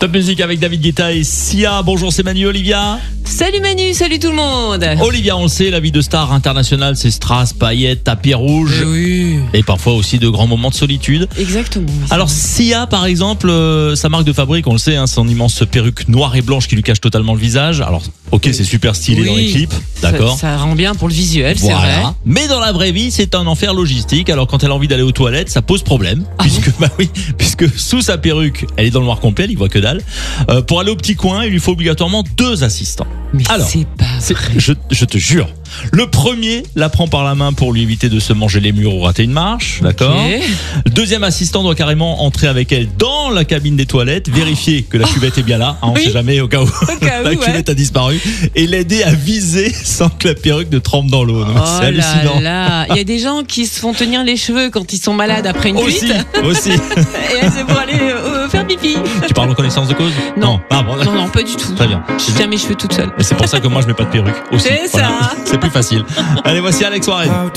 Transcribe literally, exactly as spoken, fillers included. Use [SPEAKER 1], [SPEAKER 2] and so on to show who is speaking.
[SPEAKER 1] Top musique avec David Guetta et Sia. Bonjour, c'est Manu. Olivia.
[SPEAKER 2] Salut Manu, salut tout le monde.
[SPEAKER 1] Olivia, on le sait, la vie de star internationale, c'est strass, paillettes, tapis rouge.
[SPEAKER 2] Oui.
[SPEAKER 1] Et parfois aussi de grands moments de solitude.
[SPEAKER 2] Exactement. Oui,
[SPEAKER 1] Alors Sia, par exemple, euh, sa marque de fabrique, on le sait, hein, son immense perruque noire et blanche qui lui cache totalement le visage. Alors, ok, c'est super stylé
[SPEAKER 2] oui.
[SPEAKER 1] dans les clips, d'accord.
[SPEAKER 2] Ça, ça rend bien pour le visuel,
[SPEAKER 1] Voilà.
[SPEAKER 2] c'est vrai.
[SPEAKER 1] Mais dans la vraie vie, c'est un enfer logistique. Alors quand elle a envie d'aller aux toilettes, ça pose problème,
[SPEAKER 2] Ah
[SPEAKER 1] puisque bah oui, puisque sous sa perruque, elle est dans le noir complet, elle y voit que dalle. Euh, pour aller au petit coin, il lui faut obligatoirement deux assistants.
[SPEAKER 2] Mais
[SPEAKER 1] Alors,
[SPEAKER 2] c'est pas
[SPEAKER 1] C'est-
[SPEAKER 2] vrai.
[SPEAKER 1] je, je te jure. Le premier la prend par la main pour lui éviter de se manger les murs ou rater une marche, d'accord.
[SPEAKER 2] Ok.
[SPEAKER 1] Le deuxième assistant doit carrément entrer avec elle dans la cabine des toilettes, vérifier que la cuvette est bien là, hein, on
[SPEAKER 2] Oui.
[SPEAKER 1] sait jamais au cas où
[SPEAKER 2] cas
[SPEAKER 1] la
[SPEAKER 2] où, ouais.
[SPEAKER 1] cuvette a disparu, et l'aider à viser sans que la perruque ne trempe dans l'eau. Donc,
[SPEAKER 2] Oh
[SPEAKER 1] c'est hallucinant.
[SPEAKER 2] là là, il y a des gens qui se font tenir les cheveux quand ils sont malades après une
[SPEAKER 1] Aussi,
[SPEAKER 2] cuite.
[SPEAKER 1] aussi.
[SPEAKER 2] Et elle, c'est pour aller euh, faire pipi.
[SPEAKER 1] Tu parles en connaissance de cause?
[SPEAKER 2] Non.
[SPEAKER 1] Ah bon,
[SPEAKER 2] Non, non, pas du tout.
[SPEAKER 1] Très bien.
[SPEAKER 2] Je tiens mes cheveux toute seule.
[SPEAKER 1] Et c'est pour ça que moi je mets pas de perruque aussi.
[SPEAKER 2] C'est ça.
[SPEAKER 1] C'est plus facile. Allez, voici Alex Warren.